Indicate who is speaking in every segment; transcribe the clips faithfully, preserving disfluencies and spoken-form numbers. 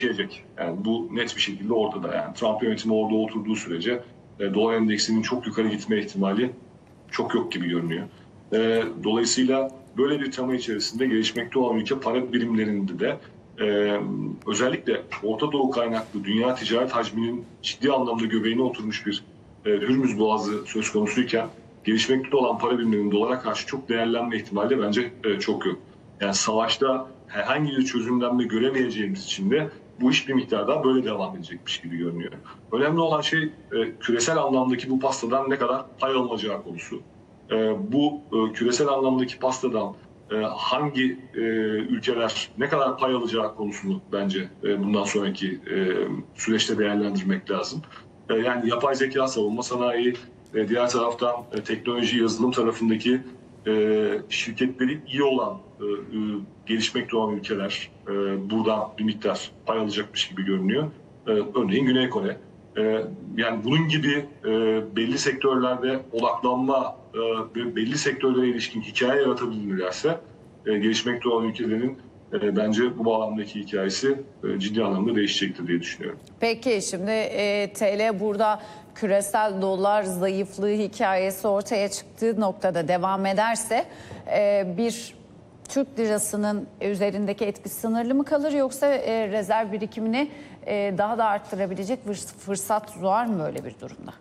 Speaker 1: gelecek. Yani bu net bir şekilde ortada. Yani Trump yönetimi orada oturduğu sürece e, dolar endeksinin çok yukarı gitme ihtimali çok yok gibi görünüyor. E, dolayısıyla böyle bir tema içerisinde gelişmekte olan ülke para birimlerinde de e, özellikle Orta Doğu kaynaklı dünya ticaret hacminin ciddi anlamda göbeğine oturmuş bir e, Hürmüz Boğazı söz konusuyken gelişmekte olan para birimlerinin dolara karşı çok değerlenme ihtimali de bence e, çok yok. Yani savaşta herhangi bir çözümlenme göremeyeceğimiz için de bu iş bir miktar daha böyle devam edecekmiş gibi görünüyor. Önemli olan şey e, küresel anlamdaki bu pastadan ne kadar pay alınacağı konusu. E, bu e, küresel anlamdaki pastadan e, hangi e, ülkeler ne kadar pay alacağı konusunu bence e, bundan sonraki e, süreçte değerlendirmek lazım. E, yani yapay zeka, savunma sanayi, e, diğer taraftan e, teknoloji, yazılım tarafındaki e, şirketleri iyi olan e, e, gelişmekte olan ülkeler e, buradan bir miktar pay alacakmış gibi görünüyor. E, örneğin Güney Kore. E, yani bunun gibi e, belli sektörlerde odaklanma e, ve belli sektörlere ilişkin hikaye yaratabilirlerse e, gelişmekte olan ülkelerin e, bence bu bağlamdaki hikayesi e, ciddi anlamda değişecektir diye düşünüyorum.
Speaker 2: Peki şimdi e, T L burada küresel dolar zayıflığı hikayesi ortaya çıktığı noktada devam ederse e, bir Türk lirasının üzerindeki etkisi sınırlı mı kalır, yoksa e, rezerv birikimini e, daha da arttırabilecek fırsat doğar mı böyle bir durumda?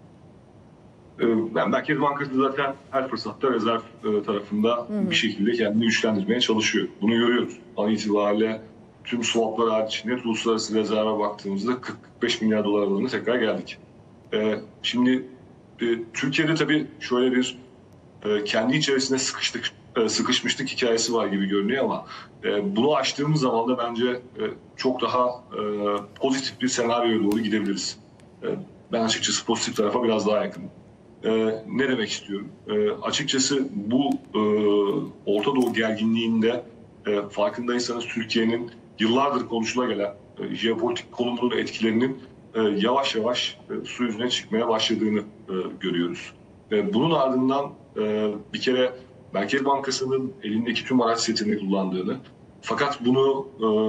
Speaker 1: Ben Merkez Bankası zaten her fırsatta rezerv tarafında hmm. bir şekilde kendini güçlendirmeye çalışıyor. Bunu görüyoruz. An itibariyle tüm swaplar hariç net uluslararası rezerve baktığımızda kırk beş milyar dolar aralığına tekrar geldik. Şimdi Türkiye'de tabii şöyle bir kendi içerisinde sıkıştık, sıkışmışlık hikayesi var gibi görünüyor ama bunu aştığımız zaman da bence çok daha pozitif bir senaryoya doğru gidebiliriz. Ben açıkçası pozitif tarafa biraz daha yakınım. Ee, ne demek istiyorum? Ee, açıkçası bu e, Orta Doğu gerginliğinde e, farkındaysanız Türkiye'nin yıllardır konuşula gelen e, jeopolitik konumunun etkilerinin e, yavaş yavaş e, su yüzüne çıkmaya başladığını e, görüyoruz. E, bunun ardından e, bir kere Merkez Bankası'nın elindeki tüm araç setini kullandığını, fakat bunu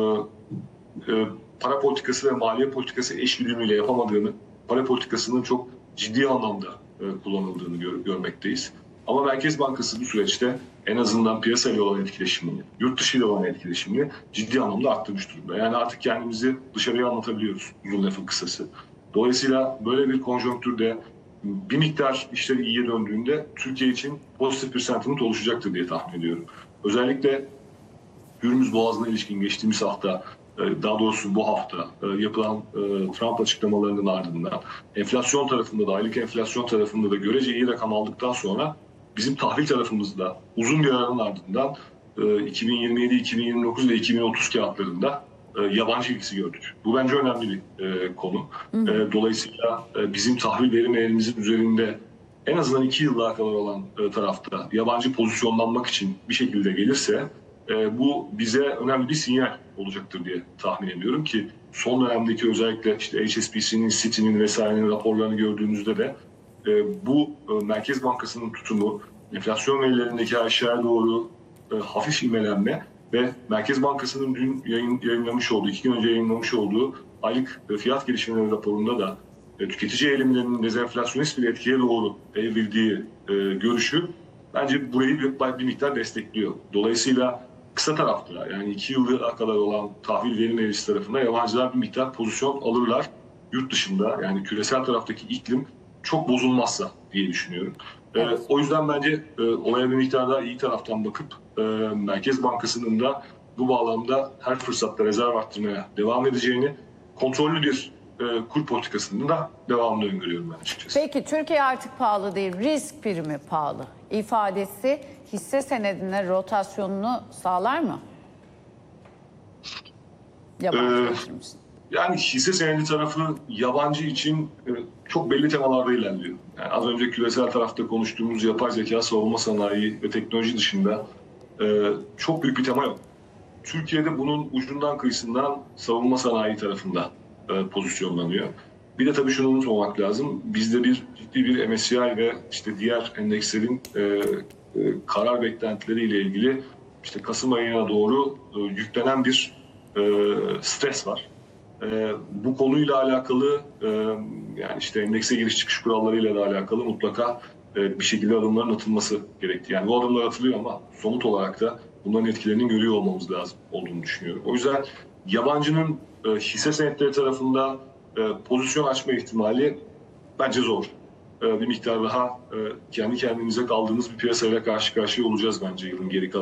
Speaker 1: e, e, para politikası ve maliye politikası eşgüdümlüyle yapamadığını, para politikasının çok ciddi anlamda kullanıldığını gör, görmekteyiz. Ama Merkez Bankası bu süreçte en azından piyasayla olan etkileşimini, yurt dışı ile olan etkileşimini ciddi anlamda arttırmış durumda. Yani artık kendimizi dışarıya anlatabiliyoruz, uzun lafın kısası. Dolayısıyla böyle bir konjonktürde bir miktar işler iyiye döndüğünde Türkiye için pozitif bir sentiment oluşacaktır diye tahmin ediyorum. Özellikle Hürmüz Boğazı'na ilişkin geçtiğimiz hafta, daha doğrusu bu hafta yapılan Trump açıklamalarının ardından enflasyon tarafında da, aylık enflasyon tarafında da görece iyi rakam aldıktan sonra bizim tahvil tarafımızda uzun bir aranın ardından iki bin yirmi yedi, iki bin yirmi dokuz ve iki bin otuz kağıtlarında yabancı ilgisi gördük. Bu bence önemli bir konu. Hı. Dolayısıyla bizim tahvil verimlerimizin üzerinde en azından iki yıl daha kadar olan tarafta yabancı pozisyonlanmak için bir şekilde gelirse bu bize önemli bir sinyal olacaktır diye tahmin ediyorum ki son dönemdeki özellikle işte H S B C'nin, Citi'nin vesairenin raporlarını gördüğümüzde de bu Merkez Bankası'nın tutumu, enflasyon verilerindeki aşağıya doğru hafif ivmelenme ve Merkez Bankası'nın dün yayın, yayınlamış olduğu, iki gün önce yayınlamış olduğu aylık fiyat gelişmeleri raporunda da tüketici eğilimlerinin dezenflasyonist bir etkiye doğru evrildiği görüşü bence burayı bir, bir miktar destekliyor. Dolayısıyla kısa tarafta, yani iki yıla kadar olan tahvil verim eğrisi tarafında yabancılar bir miktar pozisyon alırlar yurt dışında. Yani küresel taraftaki iklim çok bozulmazsa diye düşünüyorum. Evet. Ee, o yüzden bence e, olaya bir miktar daha iyi taraftan bakıp e, Merkez Bankası'nın da bu bağlamda her fırsatta rezerv arttırmaya devam edeceğini, kontrollü bir e, kur politikasının da devamını öngörüyorum ben açıkçası.
Speaker 2: Peki Türkiye artık pahalı değil, risk primi pahalı ifadesi hisse senedine rotasyonunu sağlar mı? Yabancı
Speaker 1: ee, yani hisse senedi tarafı yabancı için e, çok belli temalarda ilerliyor. Yani az önce küresel tarafta konuştuğumuz yapay zeka, savunma sanayi ve teknoloji dışında e, çok büyük bir tema yok. Türkiye'de bunun ucundan kıyısından savunma sanayi tarafında e, pozisyonlanıyor. Bir de tabii şunu unutmamak lazım. Bizde bir ciddi bir M S C I ve işte diğer endekslerin e, e, karar beklentileriyle ilgili işte Kasım ayına doğru e, yüklenen bir e, stres var. e, bu konuyla alakalı e, yani işte endekse giriş çıkış kurallarıyla da alakalı mutlaka e, bir şekilde adımların atılması gerektiği. Yani bu adımlar atılıyor ama somut olarak da bunların etkilerini görüyor olmamız lazım olduğunu düşünüyorum. O yüzden yabancının e, hisse senetleri tarafında e, pozisyon açma ihtimali bence zor. E, bir miktar daha e, kendi kendimize kaldığımız bir piyasayla karşı karşıya olacağız bence yılın geri kalan